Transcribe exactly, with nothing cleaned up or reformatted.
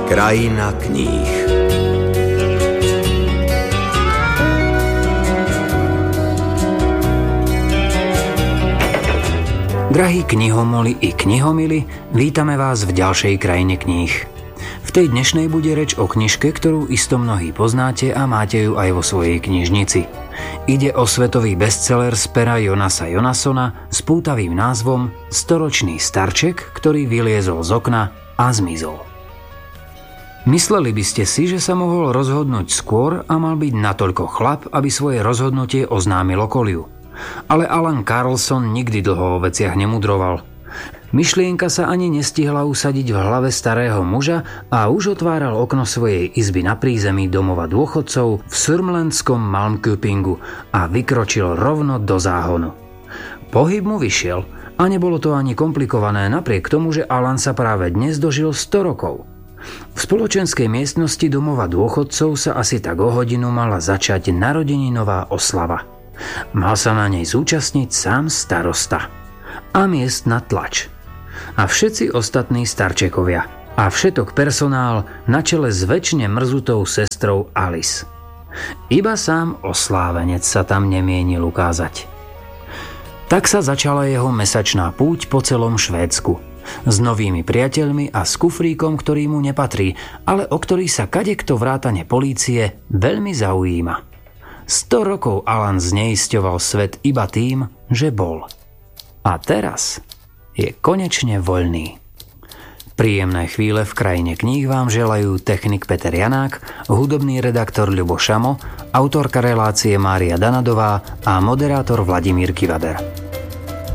Krajina kníh. Drahí knihomoli i knihomili, vítame vás v ďalšej krajine kníh. V tej dnešnej bude reč o knižke, ktorú isto mnohí poznáte a máte ju aj vo svojej knižnici. Ide o svetový bestseller z pera Jonasa Jonasona s pútavým názvom Storočný starček, ktorý vyliezol z okna a zmizol. Mysleli by ste si, že sa mohol rozhodnúť skôr a mal byť natoľko chlap, aby svoje rozhodnutie oznámil okoliu. Ale Alan Carlson nikdy dlho o veciach nemudroval. Myšlienka sa ani nestihla usadiť v hlave starého muža a už otváral okno svojej izby na prízemí domova dôchodcov v surmlandskom Malmköpingu a vykročil rovno do záhonu. Pohyb mu vyšiel a nebolo to ani komplikované napriek tomu, že Alan sa práve dnes dožil sto rokov. V spoločenskej miestnosti domova dôchodcov sa asi tak o hodinu mala začať narodeninová oslava. Mal sa na nej zúčastniť sám starosta a miestna tlač a všetci ostatní starčekovia a všetok personál na čele s večne mrzutou sestrou Alice. Iba sám oslávenec sa tam nemienil ukázať. Tak sa začala jeho mesačná púť po celom Švédsku. S novými priateľmi a s kufríkom, ktorý mu nepatrí, ale o ktorý sa kadekto vrátane polície veľmi zaujíma. Sto rokov Alan zneisťoval svet iba tým, že bol. A teraz je konečne voľný. Príjemné chvíle v krajine kníh vám želajú technik Peter Janák, hudobný redaktor Ľubo Šamo, autorka relácie Mária Danadová a moderátor Vladimír Kivader.